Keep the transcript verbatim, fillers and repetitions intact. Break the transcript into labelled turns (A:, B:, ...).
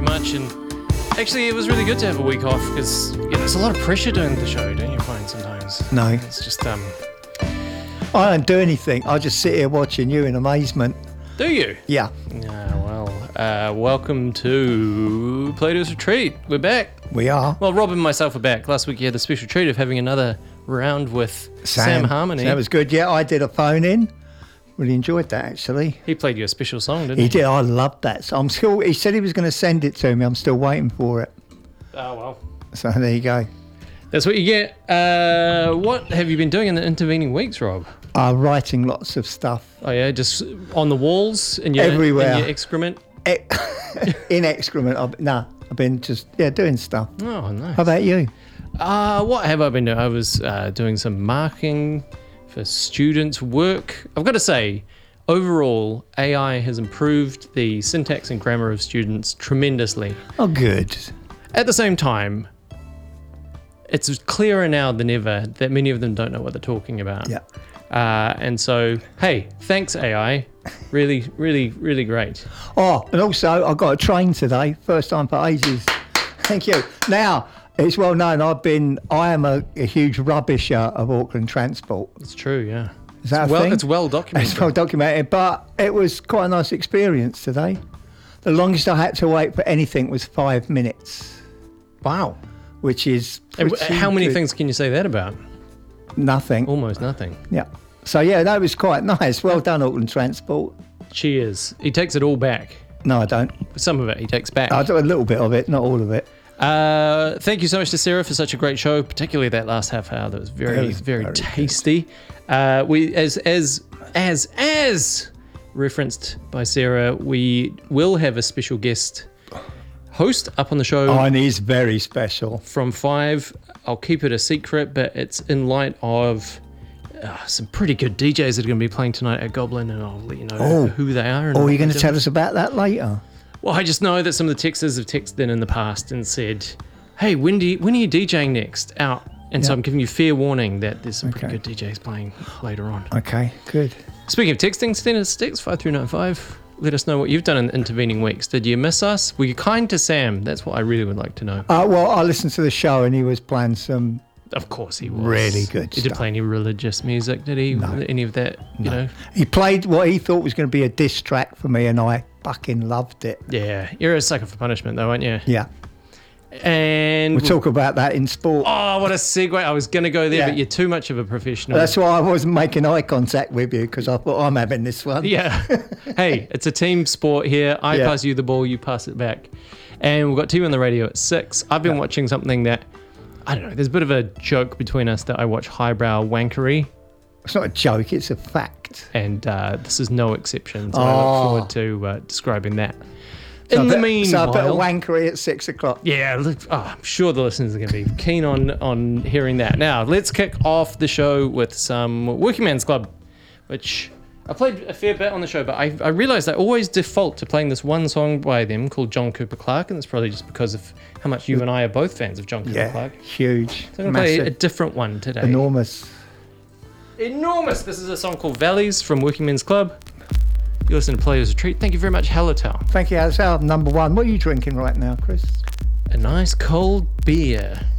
A: much. And actually, it was really good to have a week off because yeah, there's a lot of pressure doing the show, don't you find sometimes?
B: No.
A: It's just, um...
B: I don't do anything. I just sit here watching you in amazement.
A: Do you?
B: Yeah.
A: Yeah, well, uh, welcome to Plato's Retreat. We're back.
B: We are.
A: Well, Rob and myself are back. Last week you had the special treat of having another round with Sam, Sam Harmony.
B: That was good. Yeah, I did a phone in. Really enjoyed that, actually.
A: He played you a special song, didn't
B: he?
A: He
B: did. I loved that. So I'm still. He said he was going to send it to me. I'm still waiting for it.
A: Oh, well.
B: So there you go.
A: That's what you get. Uh, what have you been doing in the intervening weeks, Rob?
B: Uh, writing lots of stuff.
A: Oh, yeah? Just on the walls? In your,
B: everywhere.
A: In your excrement?
B: E- in excrement. I've, nah, I've been just, yeah, doing stuff.
A: Oh, nice.
B: How about you?
A: Uh, what have I been doing? I was uh, doing some marking for students' work. I've got to say, overall, A I has improved the syntax and grammar of students tremendously.
B: Oh, good.
A: At the same time, it's clearer now than ever that many of them don't know what they're talking about.
B: Yeah.
A: Uh, and so, hey, thanks A I. Really, really, really great.
B: Oh, and also I got a train today. First time for ages. Thank you. Now, it's well known I've been, I am a, a huge rubbisher of Auckland transport.
A: It's true, yeah.
B: Is that
A: it's
B: a
A: well,
B: thing?
A: It's well documented.
B: It's well documented, but it was quite a nice experience today. The longest I had to wait for anything was five minutes.
A: Wow.
B: Which is
A: And how many
B: good.
A: things can you say that about?
B: Nothing.
A: Almost nothing.
B: Yeah. So yeah, that was quite nice. Well done, Auckland Transport.
A: Cheers. He takes it all back.
B: No, I don't.
A: Some of it he takes back.
B: I do a little bit of it, not all of it.
A: Uh, thank you so much to Sarah for such a great show, particularly that last half hour. That was very,
B: That was
A: very,
B: very
A: tasty. Uh, we, as, as, as, as referenced by Sarah, we will have a special guest host up on the show.
B: Oh, and he's very special.
A: From five. I'll keep it a secret, but it's in light of uh, some pretty good D Js that are going to be playing tonight at Goblin, and I'll let you know
B: Oh.
A: who they are. And
B: Oh,
A: what
B: you're going
A: they're
B: to tell
A: doing.
B: us about that later?
A: Well, I just know that some of the texters have texted in in the past and said, hey, when, do you, when are you DJing next? Out. And so
B: Yeah.
A: I'm giving you fair warning that there's some
B: Okay.
A: pretty good D Js playing later on.
B: Okay, good.
A: Speaking of texting, send us text five three nine five. Let us know what you've done in the intervening weeks. Did you miss us? Were you kind to Sam? That's what I really would like to know.
B: Uh, well, I listened to the show and he was playing some...
A: Of course he was.
B: Really good
A: He didn't
B: stuff.
A: play any religious music, did he?
B: No.
A: Any of that, you know?
B: He played what he thought was going to be a diss track for me and I fucking loved it.
A: Yeah. You're a sucker for punishment though, aren't you?
B: Yeah.
A: And...
B: We'll talk about that in sport.
A: Oh, what a segue. I was going to go there,
B: Yeah.
A: but you're too much of a professional.
B: That's why I wasn't making eye contact with you because I thought I'm having this one.
A: Yeah. Hey, it's a team sport here. I
B: Yeah.
A: pass you the ball, you pass it back. And we've got T V on the radio at six. I've been
B: Yeah.
A: watching something that, I don't know, there's a bit of a joke between us that I watch highbrow wankery,
B: It's not a joke, it's a fact.
A: and uh, this is no exception. So I
B: Oh.
A: look forward to uh, describing that.
B: So
A: In
B: I
A: the
B: put-
A: meanwhile...
B: So I put a wankery at six o'clock.
A: Yeah, look, oh, I'm sure the listeners are going to be keen on, on hearing that. Now, let's kick off the show with some Working Man's Club, which I played a fair bit on the show, but I, I realised I always default to playing this one song by them called John Cooper Clarke, and it's probably just because of how much you and I are both fans of John Cooper
B: Yeah,
A: Clarke.
B: huge,
A: So I'm going to play
B: massive,
A: a different one today.
B: enormous.
A: Enormous! This is a song called Valleys from Working Men's Club. You listen to Players Retreat. Thank you very much, Hellotel.
B: Thank you. That's our number one. What are you drinking right now, Chris?
A: A nice cold beer.